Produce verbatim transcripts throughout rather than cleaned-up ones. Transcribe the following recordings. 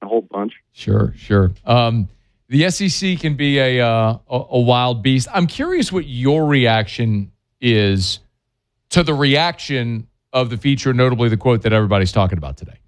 whole bunch. Sure, sure. Um, the S E C can be a, uh, a a wild beast. I'm curious what your reaction is to the reaction of the feature, notably the quote that everybody's talking about today.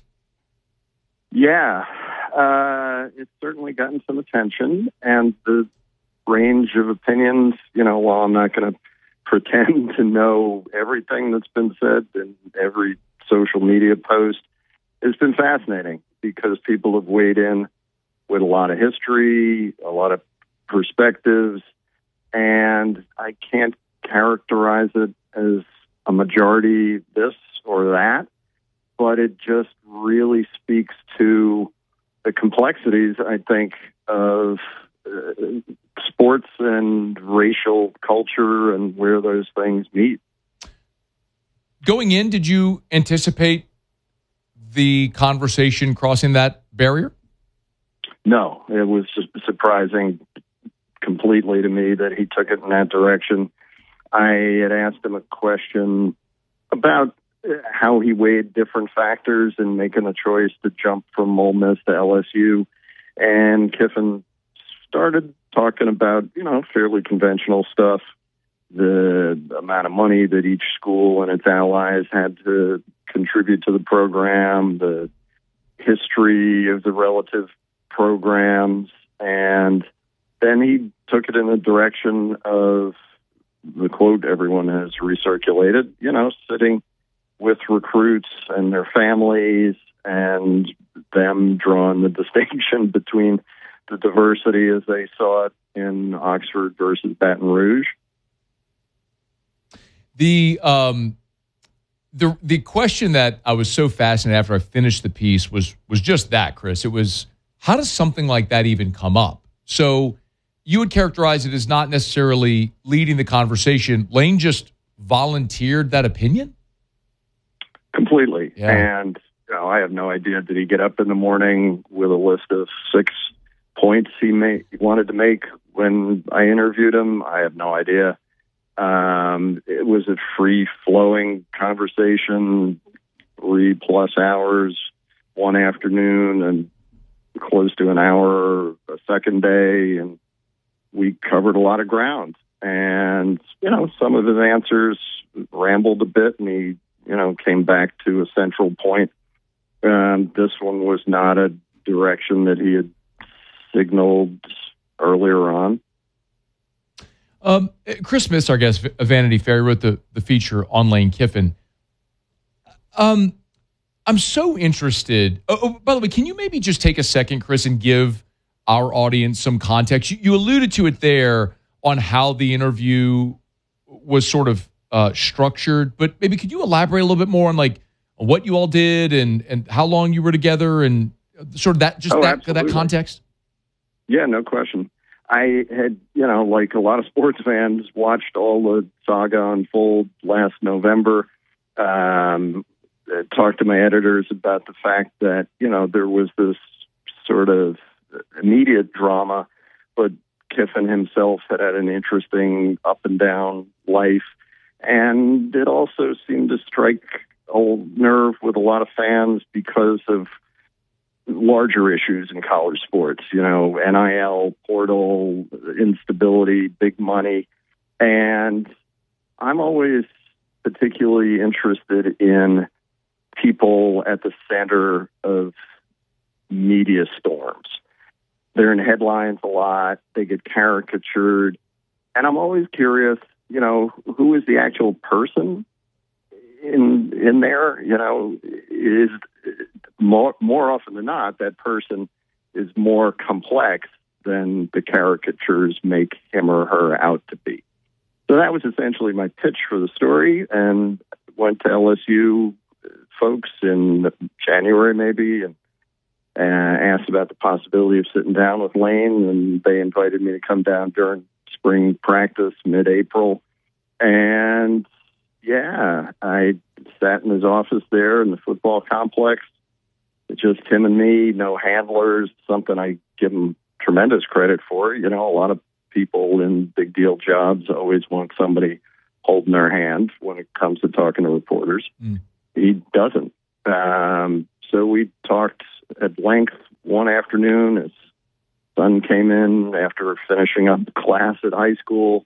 Yeah, uh, it's certainly gotten some attention, and the range of opinions, you know, while I'm not going to pretend to know everything that's been said in every social media post, it's been fascinating because people have weighed in with a lot of history, a lot of perspectives, and I can't characterize it as a majority this or that, but it just really speaks to the complexities, I think, of uh, sports and racial culture and where those things meet. Going in, did you anticipate the conversation crossing that barrier? No, it was just surprising completely to me that he took it in that direction. I had asked him a question about how he weighed different factors in making a choice to jump from Ole Miss to L S U, and Kiffin started talking about, you know, fairly conventional stuff, the amount of money that each school and its allies had to contribute to the program, the history of the relative programs, and then he took it in the direction of the quote everyone has recirculated, you know, sitting with recruits and their families and them drawing the distinction between the diversity as they saw it in Oxford versus Baton Rouge. The um, the the question that I was so fascinated after I finished the piece was was just that, Chris. It was, how does something like that even come up? So you would characterize it as not necessarily leading the conversation. Lane just volunteered that opinion? Completely. Yeah. And you know, I have no idea. Did he get up in the morning with a list of six points he may, wanted to make when I interviewed him? I have no idea. Um, it was a free-flowing conversation, three-plus hours one afternoon and close to an hour a second day, and we covered a lot of ground. And, you know, some of his answers rambled a bit, and he, you know, came back to a central point. Um, this one was not a direction that he had signaled earlier on. Um, Chris Smith, our guest, Vanity Fair, wrote the, the feature on Lane Kiffin. Um, I'm so interested. Oh, oh, by the way, can you maybe just take a second, Chris, and give our audience some context? You, you alluded to it there on how the interview was sort of uh, structured, but maybe could you elaborate a little bit more on like what you all did and, and how long you were together and sort of that, just oh, that, absolutely. that context? Yeah, no question. I had, you know, like a lot of sports fans, watched all the saga unfold last November. Um, talked to my editors about the fact that, you know, there was this sort of immediate drama, but Kiffin himself had had an interesting up and down life. And it also seemed to strike a nerve with a lot of fans because of larger issues in college sports, you know, N I L, portal, instability, big money. And I'm always particularly interested in people at the center of media storms. They're in headlines a lot. They get caricatured. And I'm always curious, you know, who is the actual person in in there? You know, is more more often than not, that person is more complex than the caricatures make him or her out to be. So that was essentially my pitch for the story, and went to L S U folks in January maybe, and uh, asked about the possibility of sitting down with Lane, and they invited me to come down during spring practice mid-April. And yeah, I sat in his office there in the football complex. It's just him and me, no handlers, something I give him tremendous credit for. You know, a lot of people in big deal jobs always want somebody holding their hand when it comes to talking to reporters. Mm. He doesn't. Um, so we talked at length one afternoon, his son came in after finishing up class at high school,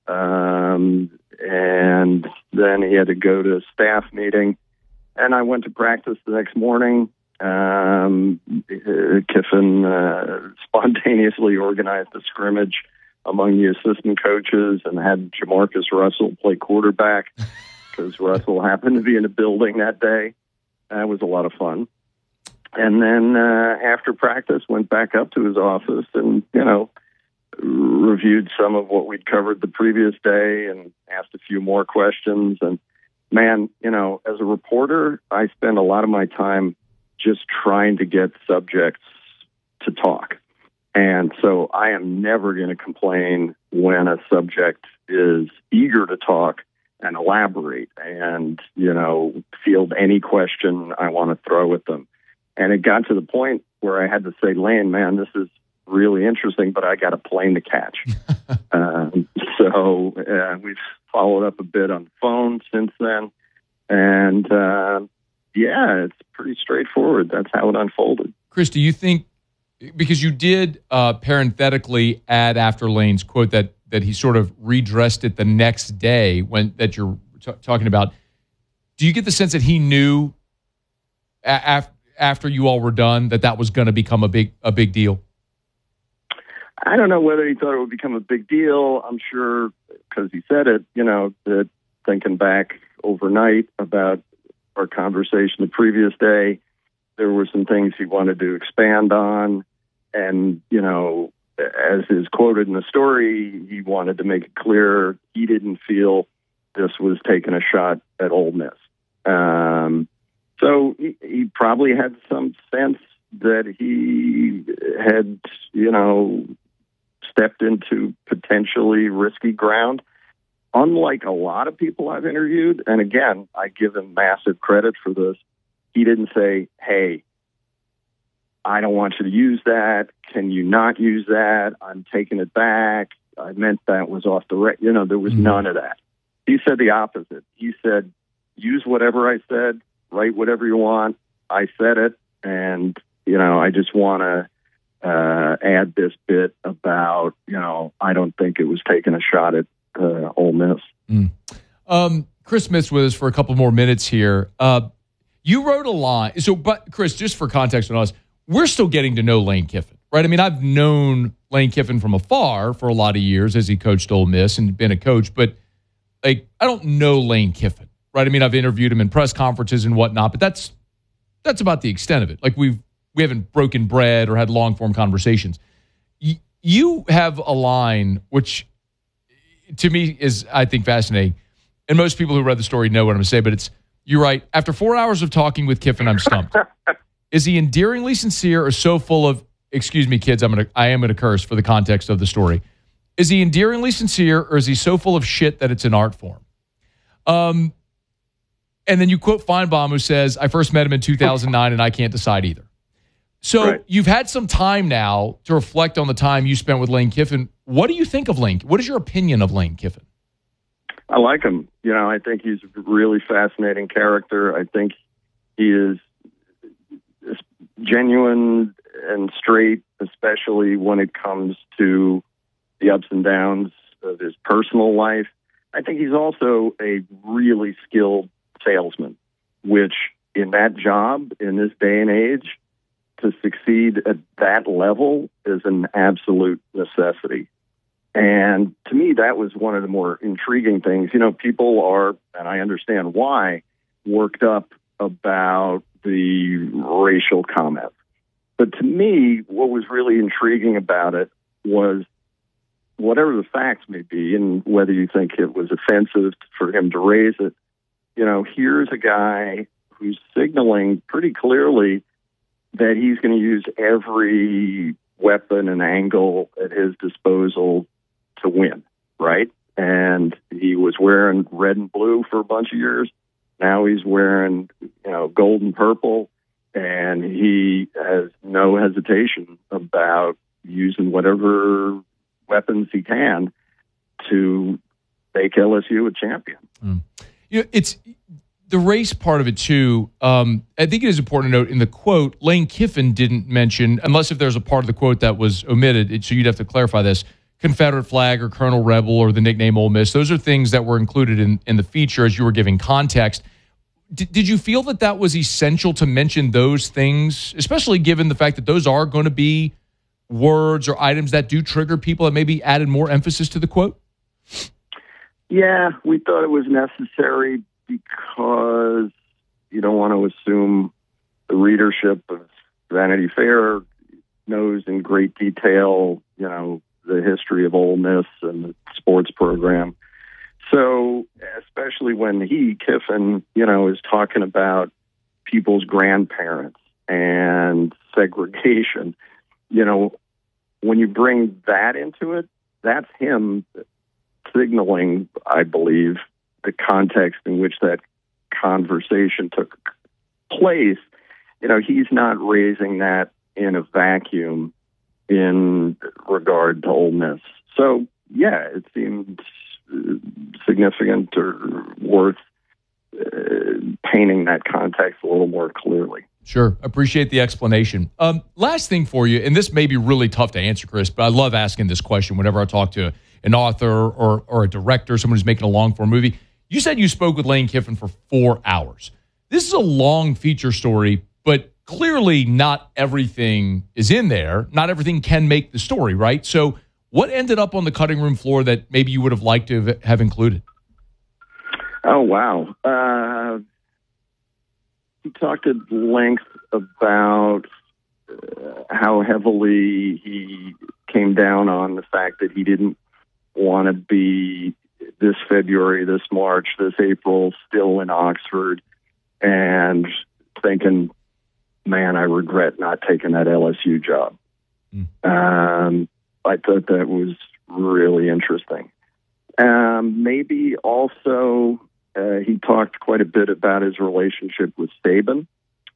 um, and then he had to go to a staff meeting. And I went to practice the next morning. Um, Kiffin uh, spontaneously organized a scrimmage among the assistant coaches and had Jamarcus Russell play quarterback because Russell happened to be in the building that day. That was a lot of fun. And then uh, after practice, went back up to his office and, you know, reviewed some of what we'd covered the previous day and asked a few more questions. And, man, you know, as a reporter, I spend a lot of my time just trying to get subjects to talk. And so I am never going to complain when a subject is eager to talk and elaborate and, you know, field any question I want to throw at them. And it got to the point where I had to say, Lane, man, this is really interesting, but I got a plane to catch. um, so uh, we've followed up a bit on the phone since then. And, uh, yeah, it's pretty straightforward. That's how it unfolded. Chris, do you think, because you did uh, parenthetically add after Lane's quote that that he sort of redressed it the next day when that you're t- talking about, do you get the sense that he knew a- af- after you all were done that that was going to become a big a big deal? I don't know whether he thought it would become a big deal. I'm sure because he said it, you know, that thinking back overnight about our conversation the previous day, there were some things he wanted to expand on. And, you know, as is quoted in the story, he wanted to make it clear he didn't feel this was taking a shot at Ole Miss. Um, so he, he probably had some sense that he had, you know, stepped into potentially risky ground. Unlike a lot of people I've interviewed, and again, I give him massive credit for this, he didn't say, hey, I don't want you to use that. Can you not use that? I'm taking it back. I meant that was off the record. You know, there was mm-hmm. none of that. He said the opposite. He said, use whatever I said, write whatever you want. I said it, and, you know, I just want to uh, add this bit about, you know, I don't think it was taking a shot at uh, Ole Miss. Mm. Um, Chris Smith's with us for a couple more minutes here. Uh, you wrote a line. So, but Chris, just for context on us, we're still getting to know Lane Kiffin, right? I mean, I've known Lane Kiffin from afar for a lot of years as he coached Ole Miss and been a coach, but like I don't know Lane Kiffin, right? I mean, I've interviewed him in press conferences and whatnot, but that's that's about the extent of it. Like we've we haven't broken bread or had long form conversations. Y- you have a line which, to me, is I think fascinating, and most people who read the story know what I'm going to say. But it's you write after four hours of talking with Kiffin, I'm stumped. Is he endearingly sincere or so full of, excuse me, kids, I'm gonna, I am going to curse for the context of the story. Is he endearingly sincere or is he so full of shit that it's an art form? Um, and then you quote Feinbaum, who says, I first met him in two thousand nine and I can't decide either. So right. You've had some time now to reflect on the time you spent with Lane Kiffin. What do you think of Lane? What is your opinion of Lane Kiffin? I like him. You know, I think he's a really fascinating character. I think he is genuine and straight, especially when it comes to the ups and downs of his personal life. I think he's also a really skilled salesman, which in that job, in this day and age, to succeed at that level is an absolute necessity. And to me, that was one of the more intriguing things. You know, people are, and I understand why, worked up about the racial comments. But to me, what was really intriguing about it was whatever the facts may be, and whether you think it was offensive for him to raise it, you know, here's a guy who's signaling pretty clearly that he's going to use every weapon and angle at his disposal to win, right? And he was wearing red and blue for a bunch of years. Now he's wearing, you know, gold and purple, and he has no hesitation about using whatever weapons he can to make L S U a champion. Mm. You know, it's the race part of it too, um, I think it is important to note in the quote, Lane Kiffin didn't mention, unless if there's a part of the quote that was omitted, it, so you'd have to clarify this, Confederate flag or Colonel Rebel or the nickname Ole Miss. Those are things that were included in, in the feature as you were giving context. D- did you feel that that was essential to mention those things, especially given the fact that those are going to be words or items that do trigger people that maybe added more emphasis to the quote? Yeah, we thought it was necessary because you don't want to assume the readership of Vanity Fair knows in great detail, you know, the history of Ole Miss and the sports program. So, especially when he, Kiffin, you know, is talking about people's grandparents and segregation, you know, when you bring that into it, that's him signaling, I believe, the context in which that conversation took place. You know, he's not raising that in a vacuum in regard to Ole Miss. So, yeah, it seemed significant or worth uh, painting that context a little more clearly. Sure. Appreciate the explanation. Um, last thing for you, and this may be really tough to answer, Chris, but I love asking this question whenever I talk to an author or, or a director, someone who's making a long-form movie. You said you spoke with Lane Kiffin for four hours. This is a long feature story, but clearly not everything is in there. Not everything can make the story, right? So what ended up on the cutting room floor that maybe you would have liked to have included? Oh, wow. Uh, he talked at length about uh, how heavily he came down on the fact that he didn't want to be this February, this March, this April, still in Oxford, and thinking, man, I regret not taking that L S U job. Mm. Um, I thought that was really interesting. Um, maybe also uh, he talked quite a bit about his relationship with Saban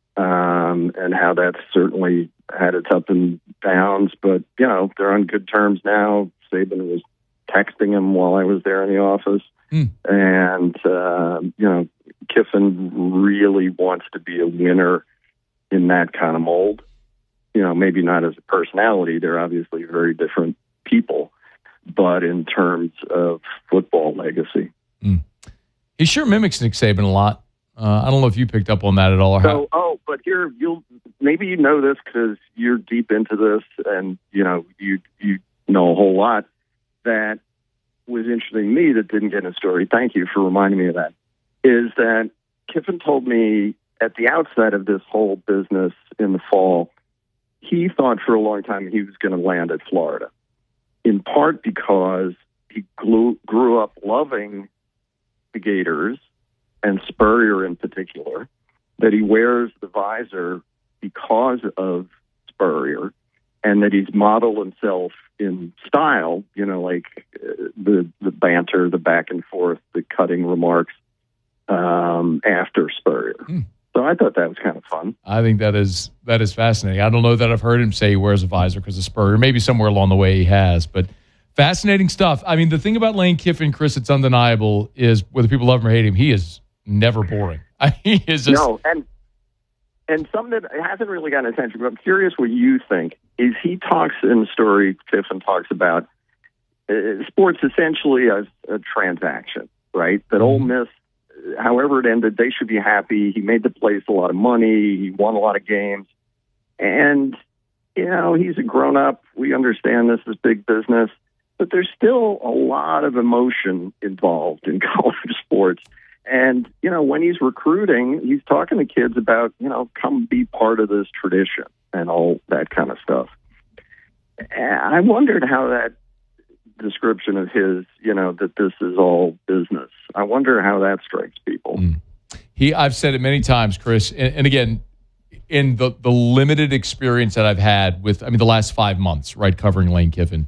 um, and how that's certainly had its up and downs, but, you know, they're on good terms now. Saban was texting him while I was there in the office. Mm. And, uh, you know, Kiffin really wants to be a winner in that kind of mold. You know, maybe not as a personality. They're obviously very different people, but in terms of football legacy. Mm. He sure mimics Nick Saban a lot. Uh, I don't know if you picked up on that at all. Or so, how. oh, but here, you'll maybe you know this because you're deep into this and, you know, you, you know a whole lot. That was interesting to me that didn't get in a story. Thank you for reminding me of that. Is that Kiffin told me at the outset of this whole business in the fall, he thought for a long time he was going to land at Florida, in part because he grew, grew up loving the Gators and Spurrier in particular, that he wears the visor because of Spurrier, and that he's modeled himself in style, you know, like uh, the the banter, the back and forth, the cutting remarks um, after Spurrier. Mm. So I thought that was kind of fun. I think that is that is fascinating. I don't know that I've heard him say he wears a visor because of Spurrier. Maybe somewhere along the way he has, but fascinating stuff. I mean, the thing about Lane Kiffin, Chris, it's undeniable, is whether people love him or hate him, he is never boring. he is just... No, and and something that hasn't really gotten attention, but I'm curious what you think, is he talks in the story, Kiffin talks about uh, sports essentially as a transaction, right? That mm-hmm. Ole Miss, however it ended, they should be happy. He made the place a lot of money. He won a lot of games. And, you know, he's a grown-up. We understand this is big business. But there's still a lot of emotion involved in college sports. And, you know, when he's recruiting, he's talking to kids about, you know, come be part of this tradition and all that kind of stuff. And I wondered how that description of his, you know, that this is all business, I wonder how that strikes people. Mm. He, I've said it many times, Chris, and, and again, in the, the limited experience that I've had with, I mean, the last five months, right, covering Lane Kiffin,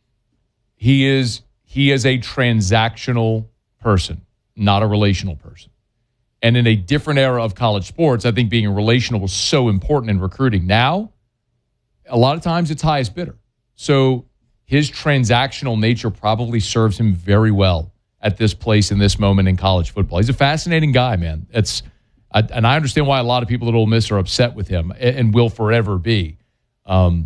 he is he is a transactional person, not a relational person. And in a different era of college sports, I think being relational was so important in recruiting. Now, a lot of times it's highest bidder. So his transactional nature probably serves him very well at this place in this moment in college football. He's a fascinating guy, man. It's I, and I understand why a lot of people at Ole Miss are upset with him and, and will forever be. Um,